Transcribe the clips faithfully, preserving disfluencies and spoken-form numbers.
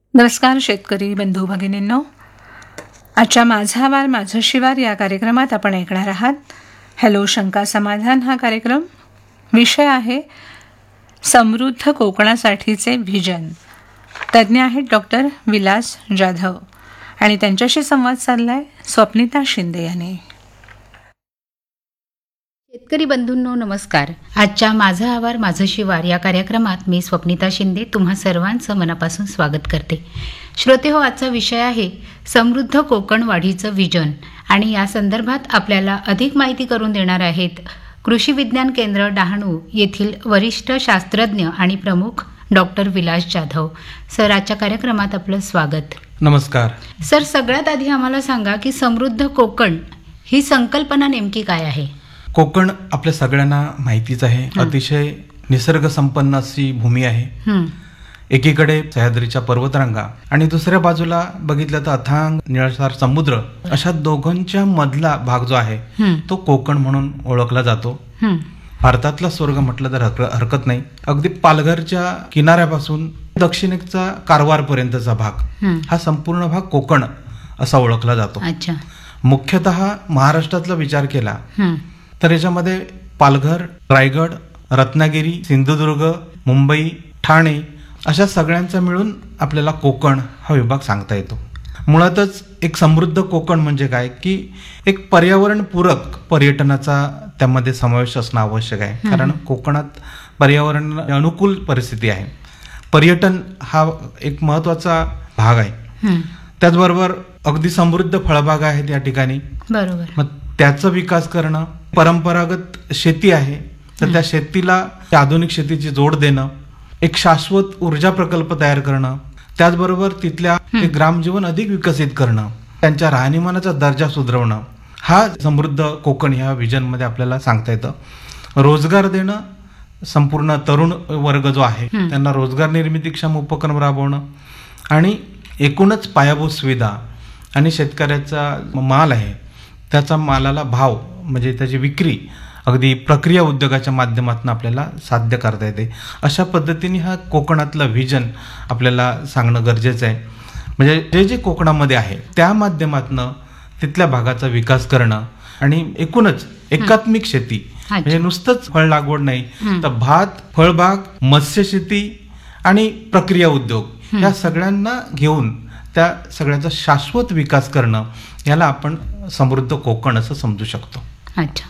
नमस्कार शेतकरी बंधू भगिनींनो, आजच्या माझा आवार माझं शिवार या कार्यक्रमात आपण ऐकणार आहात हॅलो शंका समाधान हा कार्यक्रम. विषय आहे समृद्ध कोकणासाठीचे व्हिजन. तज्ज्ञ आहेत डॉक्टर विलास जाधव आणि त्यांच्याशी संवाद साधलाय स्वप्निता शिंदे यांनी. शेतकरी बंधूंनो नमस्कार. आजच्या माझा आवार माझं शिवार या कार्यक्रमात मी स्वप्निता शिंदे तुम्हा सर्वांचं मनापासून स्वागत करते. श्रोते हो, आजचा विषय आहे समृद्ध कोकण वाढीचं व्हिजन आणि या संदर्भात आपल्याला अधिक माहिती करून देणार आहेत कृषी विज्ञान केंद्र डहाणू येथील वरिष्ठ शास्त्रज्ञ आणि प्रमुख डॉक्टर विलास जाधव. सर, आजच्या कार्यक्रमात आपलं स्वागत. नमस्कार सर. सगळ्यात आधी आम्हाला सांगा की समृद्ध कोकण ही संकल्पना नेमकी काय आहे? कोकण आपल्या सगळ्यांना माहितीच आहे. अतिशय निसर्ग संपन्न अशी भूमी आहे. एकीकडे सह्याद्रीच्या पर्वतरांगा आणि दुसऱ्या बाजूला बघितलं तर अथांग निळाशार समुद्र. अशा दोघांच्या मधला भाग जो आहे तो कोकण म्हणून ओळखला जातो. भारतातला स्वर्ग म्हटलं तर हरकत नाही. अगदी पालघरच्या किनाऱ्यापासून दक्षिणेचा कारवार पर्यंतचा भाग हा संपूर्ण भाग कोकण असा ओळखला जातो. अच्छा. मुख्यतः महाराष्ट्रातला विचार केला तर याच्यामध्ये पालघर, रायगड, रत्नागिरी, सिंधुदुर्ग, मुंबई, ठाणे अशा सगळ्यांचा मिळून आपल्याला कोकण हा विभाग सांगता येतो. मुळातच एक समृद्ध कोकण म्हणजे काय की एक पर्यावरणपूरक पर्यटनाचा त्यामध्ये समावेश असणं आवश्यक आहे. कारण कोकणात पर्यावरण अनुकूल परिस्थिती आहे. पर्यटन हा एक महत्वाचा भाग आहे. त्याचबरोबर अगदी समृद्ध फळबाग आहेत या ठिकाणी. बरोबर. मग त्याचा विकास करणं, परंपरागत शेती आहे तर त्या शेतीला आधुनिक शेतीची जोड देणं, एक शाश्वत ऊर्जा प्रकल्प तयार करणं, त्याचबरोबर तिथल्या ग्रामजीवन अधिक विकसित करणं, त्यांच्या राहणीमानाचा दर्जा सुधारवणं, हा समृद्ध कोकण ह्या विजन मध्ये आपल्याला सांगता येतं. रोजगार देणं, संपूर्ण तरुण वर्ग जो आहे त्यांना रोजगार निर्मितीक्षम उपक्रम राबवणं आणि एकूणच पायाभूत सुविधा आणि शेतकऱ्याचा माल आहे त्याचा मालाला भाव म्हणजे त्याची विक्री अगदी प्रक्रिया उद्योगाच्या माध्यमातून आपल्याला साध्य करता येते. अशा पद्धतीने हा कोकणातला व्हिजन आपल्याला सांगणं गरजेचं आहे. म्हणजे जे जे कोकणामध्ये आहे त्या माध्यमातून तिथल्या भागाचा विकास करणं आणि एकूणच एकात्मिक शेती म्हणजे नुसतंच फळ लागवड नाही तर भात, फळबाग, मत्स्यशेती आणि प्रक्रिया उद्योग या सगळ्यांना घेऊन त्या सगळ्यांचा शाश्वत विकास करणं याला आपण समृद्ध कोकण असं समजू शकतो. अच्छा.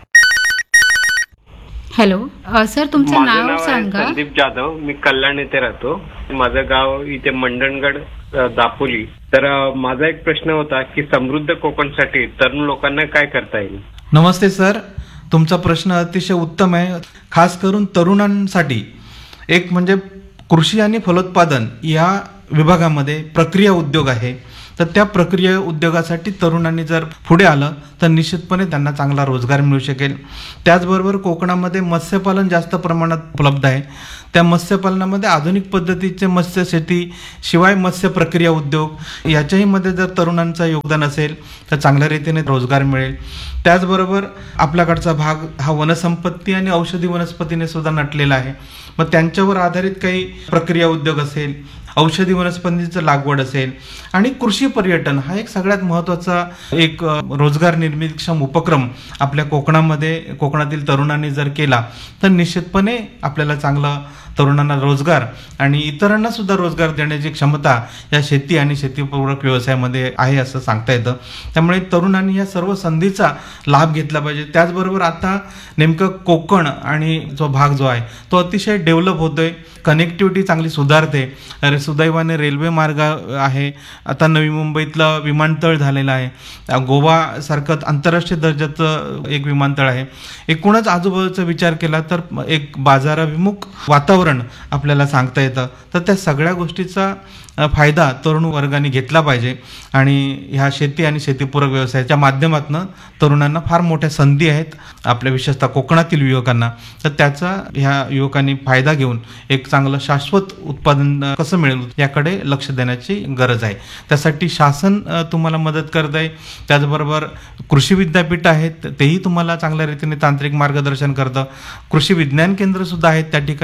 हॅलो सर, तुमचं नाव सांगा. संदीप जाधव, मी कल्याण येथे राहतो. माझं गाव इथे मंडणगड दापोली. तर माझा एक प्रश्न होता की समृद्ध कोकणसाठी तरुण लोकांना काय करता येईल? नमस्ते सर, तुमचा प्रश्न अतिशय उत्तम आहे. खास करून तरुणांसाठी एक म्हणजे कृषी आणि फलोत्पादन या विभागामध्ये प्रक्रिया उद्योग आहे. तर त्या प्रक्रिया उद्योगासाठी तरुणांनी जर पुढे आलं तर निश्चितपणे त्यांना चांगला रोजगार मिळू शकेल. त्याचबरोबर कोकणामध्ये मत्स्यपालन जास्त प्रमाणात उपलब्ध आहे. त्या मत्स्यपालनामध्ये आधुनिक पद्धतीचे मत्स्यशेती शिवाय मत्स्य प्रक्रिया उद्योग याच्याही मध्ये जर तरुणांचं योगदान असेल तर चांगल्या रीतीने रोजगार मिळेल. त्याचबरोबर आपल्याकडचा भाग हा वनसंपत्ती आणि औषधी वनस्पतीने सुद्धा नटलेला आहे. मग त्यांच्यावर आधारित काही प्रक्रिया उद्योग असेल, औषधी वनस्पतींचं लागवड असेल आणि कृषी पर्यटन हा एक सगळ्यात महत्त्वाचा एक रोजगार निर्मितीक्षम उपक्रम आपल्या कोकणामध्ये कोकणातील तरुणांनी जर केला तर निश्चितपणे आपल्याला चांगला तरुणांना रोजगार आणि इतरांना सुद्धा रोजगार देण्याची क्षमता या शेती आणि शेतीपूरक व्यवसायामध्ये आहे असं सांगता येतं. त्यामुळे तरुणांनी या सर्व संधीचा लाभ घेतला पाहिजे. त्याचबरोबर आता नेमकं कोकण आणि जो भाग जो आहे तो अतिशय डेव्हलप होतोय. कनेक्टिव्हिटी चांगली सुधारते. अरे सुदैवाने रेल्वे मार्ग आहे. आता नवी मुंबईतलं विमानतळ झालेलं आहे. गोवा सारखं आंतरराष्ट्रीय दर्जाचं एक विमानतळ आहे. एकूणच आजूबाजूचा विचार केला तर एक बाजाराभिमुख वातावरण आपल्याला सांगता येतं. तर त्या सगळ्या गोष्टीचा फायदा तरुण वर्गाने घेतला पाहिजे आणि ह्या शेती आणि शेतीपूरक व्यवसायाच्या माध्यमातून तरुणांना फार मोठ्या संधी आहेत आपल्या विशेषतः कोकणातील युवकांना. तर त्याचा ह्या युवकांनी फायदा घेऊन एक चांगलं शाश्वत उत्पादन कसं मिळेल याकडे लक्ष देण्याची गरज आहे. त्यासाठी शासन तुम्हाला मदत करत आहे. त्याचबरोबर कृषी विद्यापीठ आहेत तेही तुम्हाला चांगल्या रीतीने तांत्रिक मार्गदर्शन करतं. कृषी विज्ञान केंद्र सुद्धा आहेत त्या ठिकाणी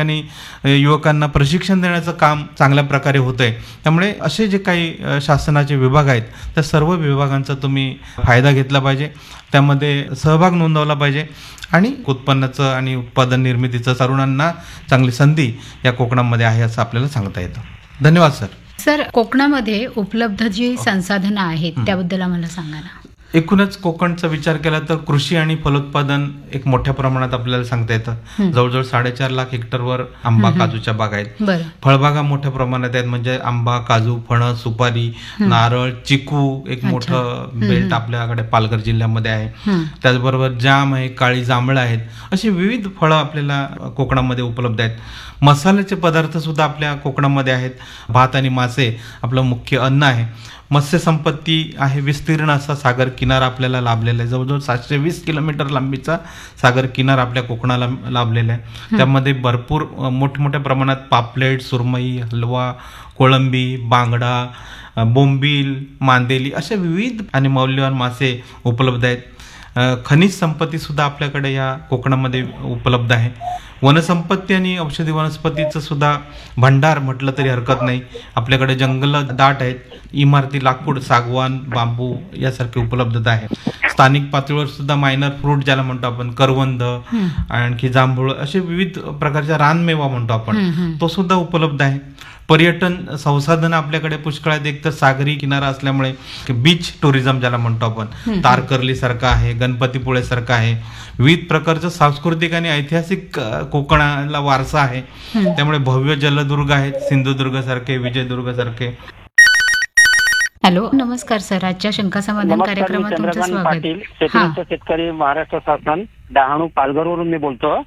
युवकांना प्रशिक्षण देण्याचं काम चांगल्या प्रकारे होतं आहे. त्यामुळे असे जे काही शासनाचे विभाग आहेत त्या सर्व विभागांचा तुम्ही फायदा घेतला पाहिजे, त्यामध्ये सहभाग नोंदवला पाहिजे आणि उत्पन्नाचं आणि उत्पादन निर्मितीचं तरुणांना चांगली संधी या कोकणामध्ये आहे असं आपल्याला सांगता येतं. धन्यवाद सर. सर, कोकणामध्ये उपलब्ध जी संसाधनं आहेत त्याबद्दल आम्हाला सांगा ना. एकूणच कोकणचा विचार केला तर कृषी आणि फलोत्पादन एक मोठ्या प्रमाणात आपल्याला सांगता येतं. जवळजवळ साडेचार लाख हेक्टरवर आंबा काजूच्या बाग आहेत. फळबागा मोठ्या प्रमाणात आहेत, म्हणजे आंबा, काजू, फणस, सुपारी, नारळ, चिकू एक मोठं बेल्ट आपल्याकडे पालघर जिल्ह्यामध्ये आहे. त्याचबरोबर जाम आहे, काळी जांभळं आहेत, अशी विविध फळं आपल्याला कोकणामध्ये उपलब्ध आहेत. मसाल्याचे पदार्थ सुद्धा आपल्या कोकणामध्ये आहेत. भात आणि मासे आपलं मुख्य अन्न आहे. मत्स्य संपत्ती आहे, विस्तीर्ण असा सागर किनारा आपल्याला लाभलेला आहे. जवळजवळ सातशे वीस किलोमीटर लांबीचा सागर किनारा आपल्या कोकणाला लाभलेला आहे. त्यामध्ये भरपूर मोठमोठ्या प्रमाणात पापलेट, सुरमई, हलवा, कोळंबी, बांगडा, बोंबील, मांदेली असे विविध आणि मौल्यवान मासे उपलब्ध आहेत. खनिज संपत्ती सुद्धा आपल्याकडे या कोकणामध्ये उपलब्ध आहे. वनसंपत्ती आणि औषधी वनस्पतीचं सुद्धा भंडार म्हटलं तरी हरकत नाही. आपल्याकडे जंगल दाट आहेत, इमारती लाकूड, सागवान, बांबू यासारखी उपलब्धता आहे. स्थानिक पातळीवर सुद्धा मायनर फ्रूट ज्याला म्हणतो आपण, करवंद, आणखी जांभूळ असे विविध प्रकारच्या रानमेवा म्हणतो आपण, तो सुद्धा उपलब्ध आहे. पर्यटन संसाधन आपल्याकडे पुष्कळ आहेत. एक तर सागरी किनारा असल्यामुळे बीच टुरिझम ज्याला म्हणतो आपण, तारकर्ली सारखं आहे, गणपतीपुळे सारखं आहे. विविध प्रकारचं सांस्कृतिक आणि ऐतिहासिक कोकणाला वारसा आहे. त्यामुळे भव्य जलदुर्ग आहेत, सिंधुदुर्ग सारखे, विजयदुर्ग सारखे. हॅलो, नमस्कार सर. आजच्या शंका समाधान कार्यक्रमात तुमचं स्वागत. शेतकरी महाराष्ट्र शासन डहाणू पालघरवरून मी बोलतो.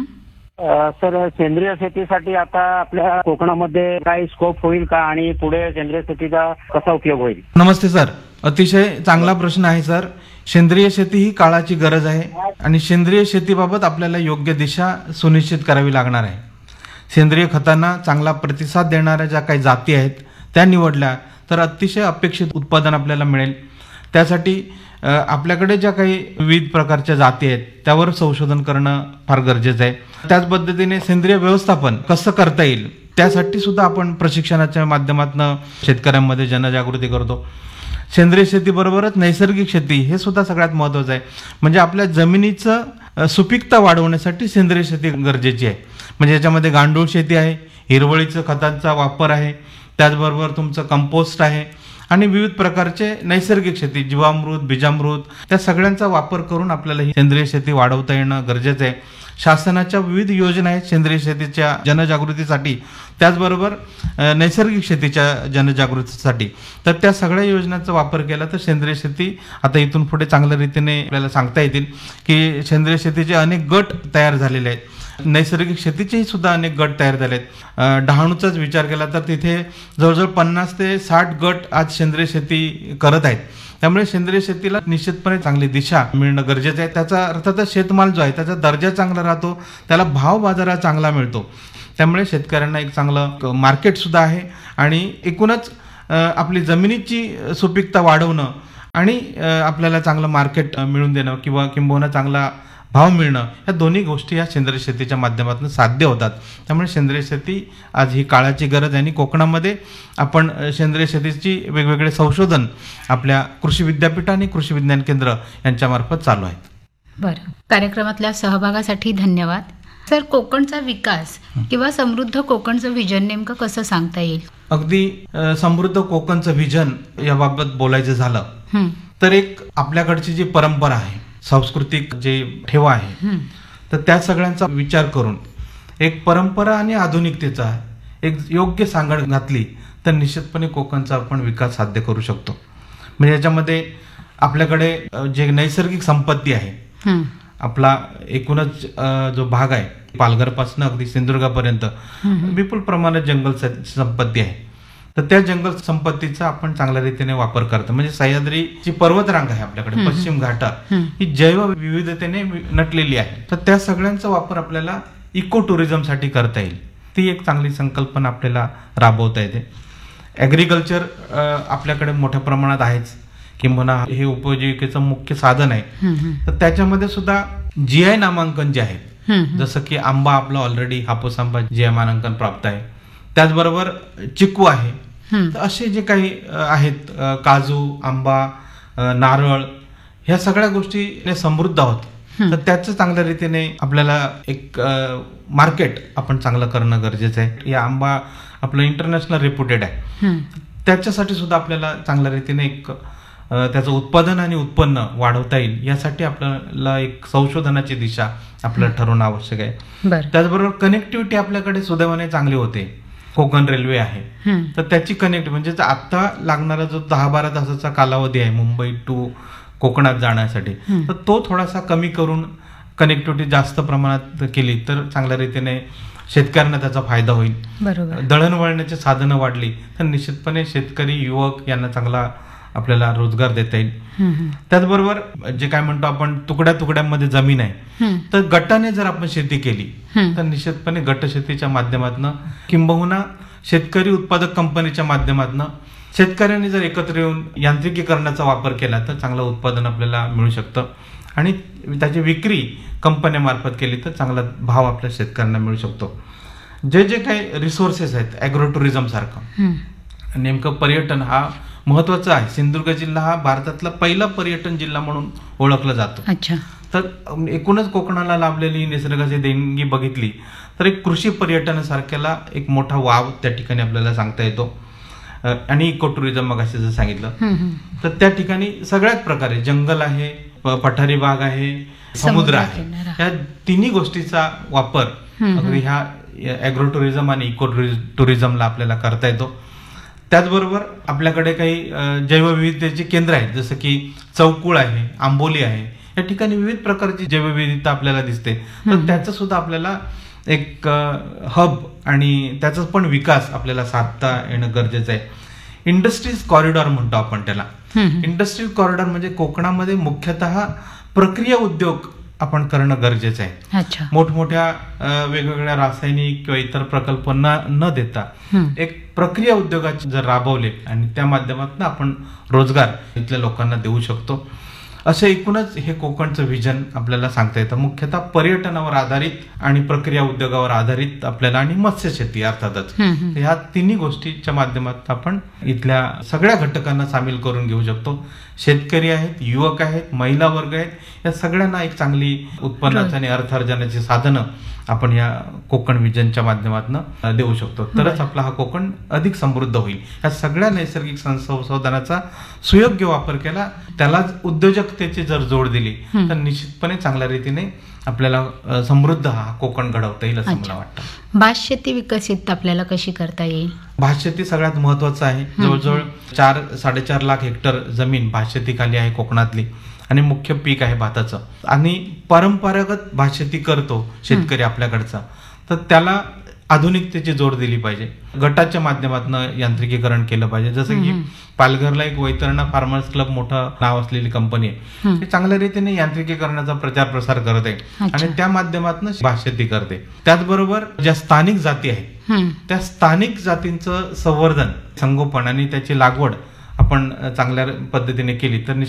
सर, सेंद्रिय शेतीसाठी आता आपल्या कोकणामध्ये काही स्कोप होईल का आणि पुढे सेंद्रिय शेतीचा कसा उपयोग होईल? नमस्ते सर, अतिशय चांगला प्रश्न आहे सर. सेंद्रिय शेती ही काळाची गरज आहे आणि सेंद्रिय शेतीबाबत आपल्याला योग्य दिशा सुनिश्चित करावी लागणार आहे. सेंद्रिय खतांना चांगला प्रतिसाद देणाऱ्या ज्या काही जाती आहेत त्या निवडल्या तर अतिशय अपेक्षित उत्पादन आपल्याला मिळेल. त्यासाठी आपल्याकडे ज्या काही विविध प्रकारच्या जाती आहेत त्यावर संशोधन करणं फार गरजेचं आहे. त्याच पद्धतीने सेंद्रिय व्यवस्थापन कसं करता येईल त्यासाठी सुद्धा आपण प्रशिक्षणाच्या माध्यमातून शेतकऱ्यांमध्ये जनजागृती करतो. सेंद्रिय शेतीबरोबरच नैसर्गिक शेती हे सुद्धा सगळ्यात महत्त्वाचं आहे. म्हणजे आपल्या जमिनीचं सुपीकता वाढवण्यासाठी सेंद्रिय शेती गरजेची आहे. म्हणजे याच्यामध्ये गांडूळ शेती आहे, हिरवळीचं खतांचा वापर आहे, त्याचबरोबर तुमचं कंपोस्ट आहे आणि विविध प्रकारचे नैसर्गिक शेती, जीवामृत, बीजामृत, त्या सगळ्यांचा वापर करून आपल्याला ही सेंद्रिय शेती वाढवता येणं गरजेचं आहे. शासनाच्या विविध योजना आहेत सेंद्रिय शेतीच्या जनजागृतीसाठी, त्याचबरोबर नैसर्गिक शेतीच्या जनजागृतीसाठी. तर त्या सगळ्या योजनांचा वापर केला तर सेंद्रिय शेती आता इथून पुढे चांगल्या रीतीने आपल्याला सांगता येतील की सेंद्रिय शेतीचे अनेक गट तयार झालेले आहेत. नैसर्गिक शेतीचेही सुद्धा अनेक गट तयार झाले आहेत. डहाणूचाच विचार केला तर तिथे जवळजवळ पन्नास ते साठ गट आज सेंद्रिय शेती करत आहेत. त्यामुळे सेंद्रिय शेतीला निश्चितपणे चांगली दिशा मिळणं गरजेचं आहे. त्याचा अर्थातच शेतमाल जो आहे त्याचा दर्जा चांगला राहतो, त्याला भाव बाजारात चांगला मिळतो. त्यामुळे शेतकऱ्यांना एक चांगलं मार्केट सुद्धा आहे आणि एकूणच आपली जमिनीची सुपीकता वाढवणं आणि आपल्याला चांगलं मार्केट मिळून देणं किंवा किंबहुना चांगला भाव मिळणं, या दोन्ही गोष्टी या सेंद्रिय शेतीच्या माध्यमातून साध्य होतात. त्यामुळे सेंद्रिय शेती आज ही काळाची गरज आहे आणि कोकणामध्ये आपण सेंद्रिय शेतीची वेगवेगळे संशोधन आपल्या कृषी विद्यापीठ आणि कृषी विज्ञान केंद्र यांच्यामार्फत चालू आहेत. बरं, कार्यक्रमातल्या सहभागासाठी धन्यवाद. सर, कोकणचा विकास किंवा समृद्ध कोकणचं व्हिजन नेमकं कसं सांगता येईल? अगदी समृद्ध कोकणचं व्हिजन याबाबत बोलायचं झालं तर एक आपल्याकडची जी परंपरा आहे, सांस्कृतिक जे ठेवा आहे, तर त्या सगळ्यांचा विचार करून एक परंपरा आणि आधुनिकतेचा एक योग्य सांगड घातली तर निश्चितपणे कोकणचा आपण विकास साध्य करू शकतो. म्हणजे याच्यामध्ये आपल्याकडे जे नैसर्गिक संपत्ती आहे, आपला एकूणच जो भाग आहे पालघरपासून अगदी सिंधुदुर्गापर्यंत विपुल प्रमाणात जंगल संपत्ती आहे. तर त्या जंगल संपत्तीचा आपण चांगल्या रीतीने वापर करतो. म्हणजे सह्याद्रीची पर्वतरांग आहे आपल्याकडे, पश्चिम घाट ही जैव विविधतेने नटलेली आहे. तर त्या सगळ्यांचा वापर आपल्याला इको टुरिझमसाठी करता येईल. ती एक चांगली संकल्पना आपल्याला राबवता येते. ॲग्रिकल्चर आपल्याकडे मोठ्या प्रमाणात आहेच, किंबहुना हे उपजीविकेचं मुख्य साधन आहे. तर त्याच्यामध्ये सुद्धा जी आय नामांकन जे आहे हम्म. जसं की आंबा आपला ऑलरेडी हापूस आंबा जी आय मानांकन प्राप्त आहे. त्याचबरोबर चिकू आहे. हम्म. तर असे जे काही अ, आहेत अ, काजू, आंबा, अ, नारळ, ह्या सगळ्या गोष्टी समृद्ध आहोत. तर त्याचं चांगल्या रीतीने आपल्याला एक मार्केट आपण चांगलं करणं गरजेचं आहे. या आंबा आपलं इंटरनॅशनल रेप्युटेड आहे. हम्म. त्याच्यासाठी सुद्धा आपल्याला चांगल्या रीतीने एक अ, त्याचं उत्पादन आणि उत्पन्न वाढवता येईल यासाठी आपल्याला एक संशोधनाची दिशा आपल्याला ठरवणं आवश्यक आहे. बरं. त्याचबरोबर कनेक्टिव्हिटी आपल्याकडे सुदैवाने चांगली होते. कोकण रेल्वे आहे. हम्म. तर त्याची कनेक्ट म्हणजे जो आता लागणारा जो दहा बारा तासाचा कालावधी आहे मुंबई टू कोकणात जाण्यासाठी, तर तो थोडासा कमी करून कनेक्टिव्हिटी जास्त प्रमाणात केली तर चांगल्या रीतीने शेतकऱ्यांना त्याचा फायदा होईल. बरोबर. दळणवळणाची साधनं वाढली तर निश्चितपणे शेतकरी, युवक यांना चांगला आपल्याला रोजगार देता येईल. हम्म. त्याचबरोबर जे काय म्हणतो आपण तुकड्या तुकड्यांमध्ये जमीन आहे, हम्म. तर गटाने जर आपण शेती केली हम्म. तर निश्चितपणे गट शेतीच्या माध्यमातून किंबहुना शेतकरी उत्पादक कंपनीच्या माध्यमातून शेतकऱ्यांनी जर एकत्र येऊन यांत्रिकीकरणाचा वापर केला तर चांगलं उत्पादन आपल्याला मिळू शकतं आणि त्याची विक्री कंपन्यामार्फत केली तर चांगला भाव आपल्या शेतकऱ्यांना मिळू शकतो. जे जे काही रिसोर्सेस आहेत ॲग्रो टुरिझम सारखं, हम्म. नेमकं पर्यटन हा महत्वाचा आहे. सिंधुदुर्ग जिल्हा हा भारतातला पहिला पर्यटन जिल्हा म्हणून ओळखला जातो. अच्छा. तर एकूणच कोकणाला लाभलेली निसर्गाची देणगी बघितली तर एक कृषी पर्यटनासारख्याला एक मोठा वाव त्या ठिकाणी आपल्याला सांगता येतो. आणि इको टुरिझम मग असे जर सांगितलं हम्म. तर त्या ठिकाणी सगळ्याच प्रकारे जंगल आहे, प- पठारी भाग आहे, समुद्र आहे. समुद्रकिनारा. या तिन्ही गोष्टीचा वापर हम्म. अगदी ह्या ॲग्रो टुरिझम आणि इको टुरिझमला आपल्याला करता येतो. त्याचबरोबर आपल्याकडे काही अ, जैवविविधतेची केंद्र आहेत जसं की चौकुळ आहे, आंबोली आहे. या ठिकाणी विविध प्रकारची जैवविविधता आपल्याला दिसते. तर त्याचं सुद्धा आपल्याला एक हब आणि त्याचा पण विकास आपल्याला साधता येणं गरजेचं आहे. इंडस्ट्रीज कॉरिडॉर म्हणतो आपण त्याला. हम्म. इंडस्ट्रीज कॉरिडॉर म्हणजे कोकणामध्ये मुख्यतः प्रक्रिया उद्योग आपण करणं गरजेचं आहे. अच्छा. मोठमोठ्या अ, वेगवेगळ्या रासायनिक किंवा इतर प्रकल्प न न देता हम्म. एक प्रक्रिया उद्योगाचे जर राबवले आणि त्या माध्यमातून आपण रोजगार इथल्या लोकांना देऊ शकतो. असं एकूणच हे कोकणचं व्हिजन आपल्याला सांगता येतं. मुख्यतः पर्यटनावर आधारित आणि प्रक्रिया उद्योगावर आधारित आपल्याला आणि मत्स्यशेती अर्थातच हम्म. ह्या तिन्ही गोष्टीच्या माध्यमातून आपण इथल्या सगळ्या घटकांना सामील करून घेऊ शकतो. शेतकरी आहेत, युवक आहेत, महिला वर्ग आहेत, या सगळ्यांना एक चांगली उत्पन्नाची आणि अर्थार्जनाची साधनं आपण या कोकण व्हिजनच्या माध्यमातून देऊ शकतो. तरच आपला हा कोकण अधिक समृद्ध होईल. या सगळ्या नैसर्गिक संसाधनाचा सुयोग्य वापर केला, त्यालाच उद्योजकतेची जर जोड दिली तर निश्चितपणे चांगल्या रीतीने आपल्याला अ, समृद्ध हा कोकण घडवता येईल असं मला वाटतं. भात शेती विकसित आपल्याला कशी करता येईल? भातशेती सगळ्यात महत्वाचं आहे. जवळजवळ चार साडेचार लाख हेक्टर जमीन भातशेती खाली आहे कोकणातली आणि मुख्य पीक आहे भाताचं. आणि परंपरागत भातशेती करतो शेतकरी आपल्याकडचा, तर त्याला आधुनिकतेची जोड दिली पाहिजे. गटाच्या माध्यमातून यांत्रिकीकरण केलं पाहिजे. जसं की पालघरला एक वैतरणा फार्मर्स क्लब मोठं नाव असलेली कंपनी आहे, ती चांगल्या रीतीने यांत्रिकीकरणाचा प्रचार प्रसार करत आहे आणि त्या माध्यमातून भातशेती करते. त्याचबरोबर ज्या स्थानिक जाती आहेत त्या स्थानिक जातींचं संवर्धन, संगोपन आणि त्याची लागवड आपण चांगल्या पद्धतीने केली तर